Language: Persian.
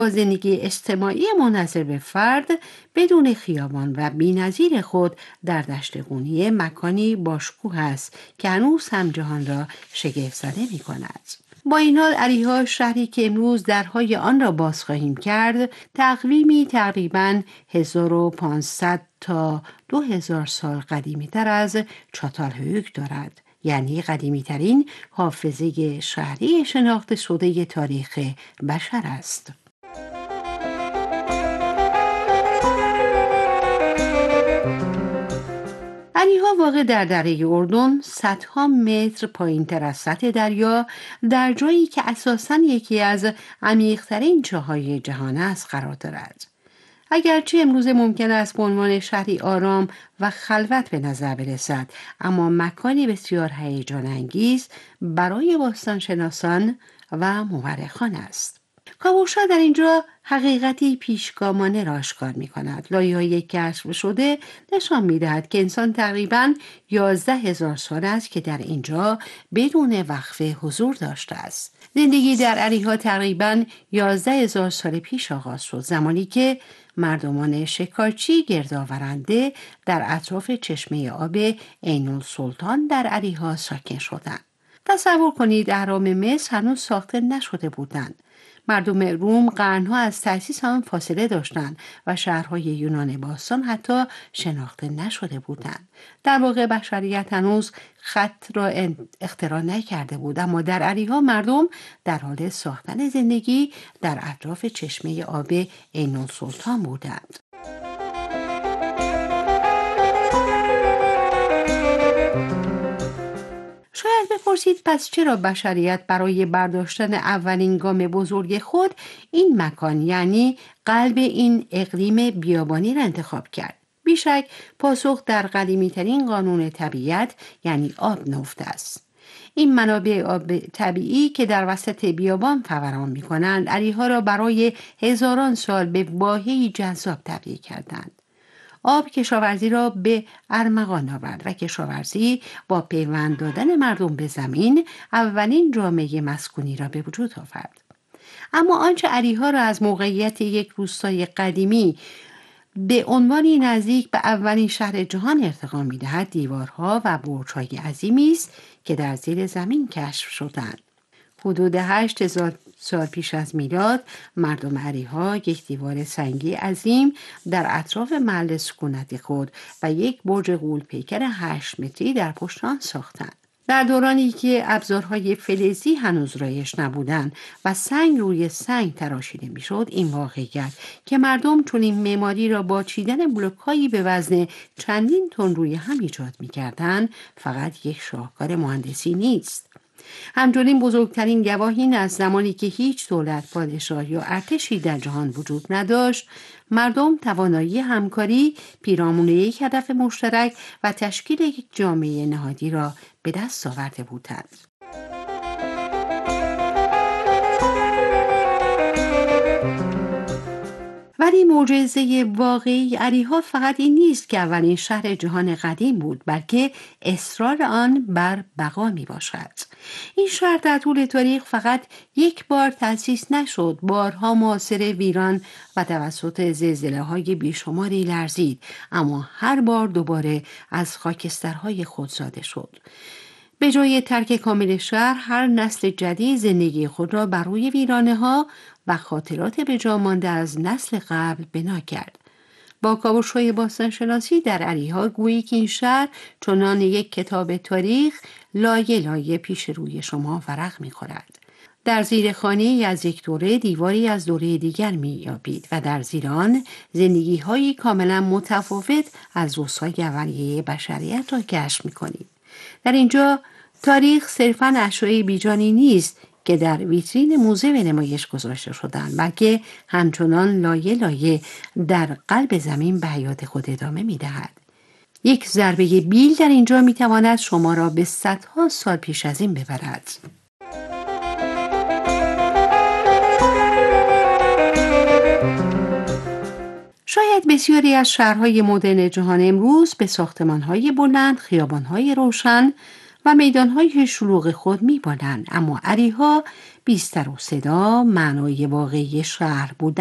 با زندگی اجتماعی منحصر به فرد بدون خیابان و بی‌نظیر خود در دشت قونیه مکانی باشکوه است که هنوز هم جهان را شگفت زده می کند. با این حال علیها، شهری که امروز درهای آن را باز خواهیم کرد، تقویمی تقریباً 1500 تا 2000 سال قدیمی تر از چاتالهویوک دارد، یعنی قدیمی ترین حافظه شهری شناخته شده تاریخ بشر است. علیها واقع در دره اردن، صدها متر پایین تر از سطح دریا، در جایی که اساساً یکی از عمیق‌ترین چاه‌های جهان است قرار دارد. اگرچه امروز ممکن است به عنوان شهری آرام و خلوت به نظر برسد، اما مکانی بسیار هیجان انگیز برای باستانشناسان و مورخان است. کاوش‌ها در اینجا حقیقتی پیشگامانه را آشکار می کند. لایه‌های کشف شده نشان می دهد که انسان تقریباً 11,000 سال است که در اینجا بدون وقفه حضور داشته است. زندگی در علیها تقریباً 11,000 سال پیش آغاز شد، زمانی که مردمان شکارچی گردآورنده در اطراف چشمه آب عین السلطان در علیها ساکن شدند. تصور کنید اهرام مصر هنوز ساخته نشده بودند. مردم روم قرنها از تأسیس آن فاصله داشتند و شهرهای یونان باستان حتی شناخته نشده بودند. در واقع بشریت هنوز خط را اختراع نکرده بود، اما در علیها مردم در حال ساختن زندگی در اطراف چشمه آب عین السلطان بودند. شاید بپرسید پس چرا بشریت برای برداشتن اولین گام بزرگ خود این مکان، یعنی قلب این اقلیم بیابانی را انتخاب کرد؟ بیشک پاسخ در قدیمی‌ترین قانون طبیعت، یعنی آب نهفته است. این منابع آب طبیعی که در وسط بیابان فوران می‌کنند، علیها را برای هزاران سال به واحه‌ای جذاب تبدیل کردند. آب کشاورزی را به ارمغان آورد و کشاورزی با پیوند دادن مردم به زمین اولین جامعه مسکونی را به وجود آورد. اما آنچه علیها را از موقعیت یک روستای قدیمی به عنوانی نزدیک به اولین شهر جهان ارتقا می‌دهد، دیوارها و برج‌های عظیمی است که در زیر زمین کشف شدند. حدود 8,000 سال پیش از میلاد مردم علیها یک دیوار سنگی عظیم در اطراف محل سکونت خود و یک برج غول‌پیکر 8 متری در پشت آن ساختند. در دورانی که ابزارهای فلزی هنوز رایج نبودند و سنگ روی سنگ تراشیده میشد، این واقعیت که مردم چنین معماری را با چیدن بلوک‌هایی به وزن چندین تن روی هم ایجاد می‌کردند فقط یک شاهکار مهندسی نیست. همچنین بزرگترین گواه این از زمانی که هیچ دولت، پادشاه یا ارتشی در جهان وجود نداشت، مردم توانایی همکاری، پیرامون یک هدف مشترک و تشکیل یک جامعه نهادی را به دست آورده بودند. ولی معجزه واقعی علیها فقط این نیست که اولین شهر جهان قدیم بود، بلکه اصرار آن بر بقا می باشد. این شهر در طول تاریخ فقط یک بار تأسیس نشد، بارها محاصره، ویران و توسط زلزله‌های بیشماری لرزید، اما هر بار دوباره از خاکسترهای خود زاده شد. به جای ترک کامل شهر، هر نسل جدید زندگی خود را بر روی ویرانه‌ها و خاطرات به جا مانده از نسل قبل بنا کرد. با کاوش‌های باستانشناسی در علیها گویی که این شهر چنان یک کتاب تاریخ لایه لایه پیش روی شما ورق می‌خورد. در زیر خانه‌ای از یک دوره، دیواری از دوره دیگر می‌یابید و در زیر آن زندگی‌هایی کاملا متفاوت از روزهای اولیه بشریت را کشف می‌کنید. در اینجا تاریخ صرفاً اشیاء بیجانی نیست که در ویترین موزه به نمایش گذاشته شدند، بلکه همچنان لایه لایه در قلب زمین به حیات خود ادامه می‌دهد. یک ضربه بیل در اینجا می‌تواند شما را به صدها سال پیش از این ببرد. شاید بسیاری از شهرهای مدرن جهان امروز به ساختمان‌های بلند، خیابان‌های روشن و میدانهای شلوغ خود می‌مانند، اما اریها بیستر و صدا معنای واقعی شهر بودن